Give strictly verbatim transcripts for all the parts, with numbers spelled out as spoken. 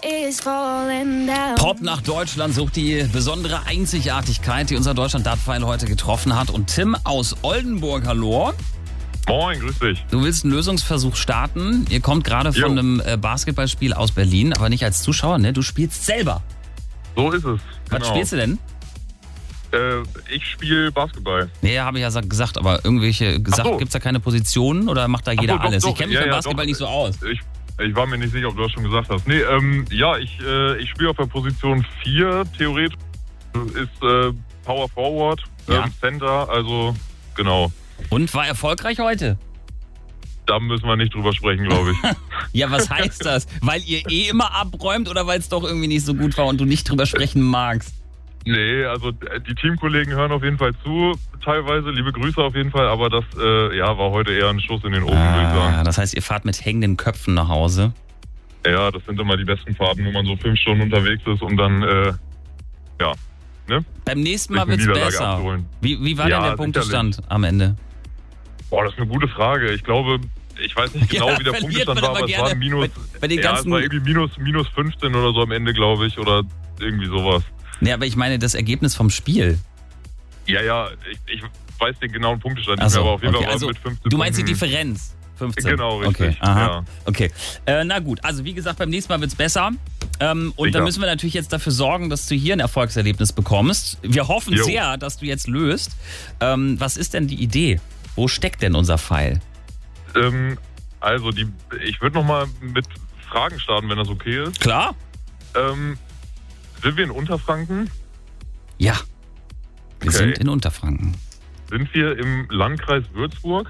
Pop nach Deutschland sucht die besondere Einzigartigkeit, die unser Deutschland-Dartpfeil heute getroffen hat. Und Tim aus Oldenburg, hallo. Moin, grüß dich. Du willst einen Lösungsversuch starten. Ihr kommt gerade von Jo. einem äh, Basketballspiel aus Berlin, aber nicht als Zuschauer, ne? Du spielst selber. So ist es. Was genau. spielst du denn? Äh, ich spiele Basketball. Nee, habe ich ja sa- gesagt, aber irgendwelche gesagt, Ach so. gibt's da keine Positionen oder macht da jeder Ach so, doch, alles? doch. Ich kenne mich Ja, beim ja, Basketball doch. nicht so aus. Ich, ich war mir nicht sicher, ob du das schon gesagt hast. Nee, ähm, ja, ich, äh, ich spiele auf der Position vier, theoretisch. Ist äh, Power Forward, Ja. ähm, Center, also genau. Und war erfolgreich heute? Da müssen wir nicht drüber sprechen, glaube ich. Ja, was heißt das? Weil ihr eh immer abräumt oder weil es doch irgendwie nicht so gut war und du nicht drüber sprechen magst? Nee, also äh, die Teamkollegen hören auf jeden Fall zu, teilweise. Liebe Grüße auf jeden Fall, aber das äh, ja, war heute eher ein Schuss in den Ofen, würde ich Ah, sagen. das heißt, ihr fahrt mit hängenden Köpfen nach Hause. Ja, das sind immer die besten Fahrten, wo man so fünf Stunden unterwegs ist, um dann, äh, ja, ne? Beim nächsten Mal Sich eine wird's Niederlage besser. abzuholen. Wie, wie war Ja, denn der Punktestand sicherlich. am Ende? Boah, das ist eine gute Frage. Ich glaube, ich weiß nicht genau, Ja, wie der verliert Punktestand man war, aber aber es gerne war minus, bei- bei den ja, es ganzen- war irgendwie minus, minus fünfzehn oder so am Ende, glaube ich, oder irgendwie sowas. Nee, aber ich meine das Ergebnis vom Spiel. Ja, ja, ich, ich weiß den genauen Punktestand Ach nicht so, mehr, aber auf jeden okay. Fall war Also, mit fünfzehn du meinst die Punkten. Differenz? fünfzehn. Genau, richtig, Okay, aha. ja. Okay. Äh, na gut, also wie gesagt, beim nächsten Mal wird's besser. Ähm, und Sicher. da müssen wir natürlich jetzt dafür sorgen, dass du hier ein Erfolgserlebnis bekommst. Wir hoffen Jo. sehr, dass du jetzt löst. Ähm, was ist denn die Idee? Wo steckt denn unser Pfeil? Ähm, also, die, ich würde nochmal mit Fragen starten, wenn das okay ist. Klar? Ähm, sind wir in Unterfranken? Ja. Wir Okay. sind in Unterfranken. Sind wir im Landkreis Würzburg?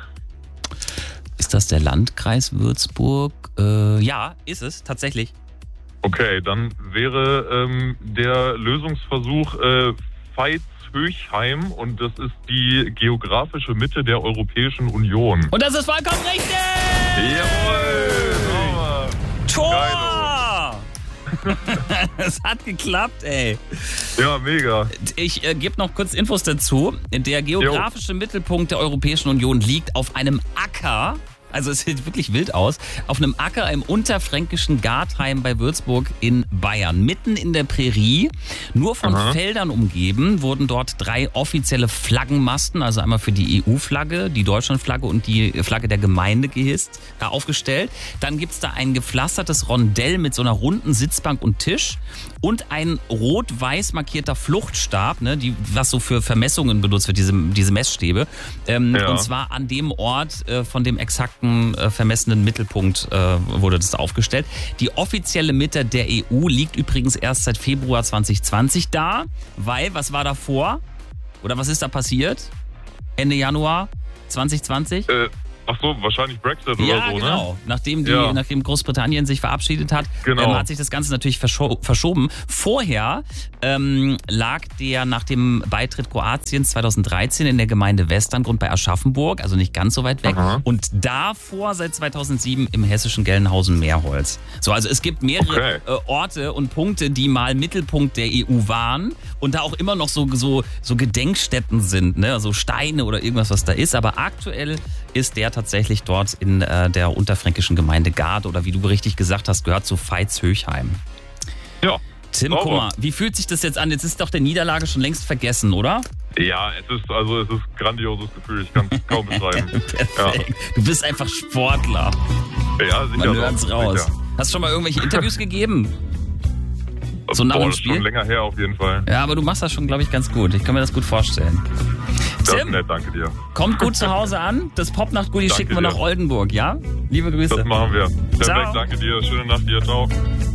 Ist das der Landkreis Würzburg? Äh, ja, ist es, tatsächlich. Okay, dann wäre ähm, der Lösungsversuch äh, Veitshöchheim und das ist die geografische Mitte der Europäischen Union. Und das ist vollkommen richtig! Jawohl! Tor! Es hat geklappt, ey. Ja, mega. Ich äh, gebe noch kurz Infos dazu. Der geografische Mittelpunkt der Europäischen Union liegt auf einem Acker. Also es sieht wirklich wild aus. Auf einem Acker im unterfränkischen Gartheim bei Würzburg in Bayern. Mitten in der Prärie, nur von Aha. Feldern umgeben, wurden dort drei offizielle Flaggenmasten, also einmal für die E U-Flagge, die Deutschlandflagge und die Flagge der Gemeinde gehisst, äh, aufgestellt. Dann gibt's da ein gepflastertes Rondell mit so einer runden Sitzbank und Tisch und ein rot-weiß markierter Fluchtstab, ne, die, was so für Vermessungen benutzt wird, diese, diese Messstäbe. Ähm, Ja. Und zwar an dem Ort äh, von dem exakten äh, vermessenen Mittelpunkt äh, wurde das aufgestellt. Die offizielle Mitte der E U liegt übrigens erst seit Februar zwanzig zwanzig da, weil, was war davor? Oder was ist da passiert? Ende Januar zwanzig zwanzig? Äh, ach so, wahrscheinlich Brexit Ja, oder so, genau. ne? Nachdem, die, Ja. nachdem Großbritannien sich verabschiedet hat, Genau. ähm, hat sich das Ganze natürlich verscho verschoben. Vorher ähm, lag der nach dem Beitritt Kroatiens zweitausenddreizehn in der Gemeinde Westerngrund bei Aschaffenburg, also nicht ganz so weit weg. Aha. Und davor seit zweitausendsieben im hessischen Gelnhausen-Meerholz. So, also es gibt mehrere Okay. äh, Orte und Punkte, die mal Mittelpunkt der E U waren und da auch immer noch so, so, so Gedenkstätten sind, ne? So Steine oder irgendwas, was da ist. Aber aktuell ist der tatsächlich dort in äh, der unterfränkischen Gemeinde Gard oder wie du richtig gesagt hast, gehört zu Veitshöchheim. Ja. Tim, Sauber. guck mal, wie fühlt sich das jetzt an? Jetzt ist doch der Niederlage schon längst vergessen, oder? Ja, es ist also es ist ein grandioses Gefühl, ich kann es kaum beschreiben. Perfekt. Du bist einfach Sportler. Ja, sicher. Man doch, hört's raus. sicher. Hast du schon mal irgendwelche Interviews gegeben? So nach Boah, dem das ist Spiel? schon länger her auf jeden Fall. Ja, aber du machst das schon, glaube ich, ganz gut. Ich kann mir das gut vorstellen. Das ist Tim, nett, danke dir. kommt gut zu Hause an. Das Popnacht-Goodie Danke schicken wir dir. nach Oldenburg, ja? Liebe Grüße. Das machen wir. Perfekt, Ciao. danke dir. Schöne Nacht dir. Ciao.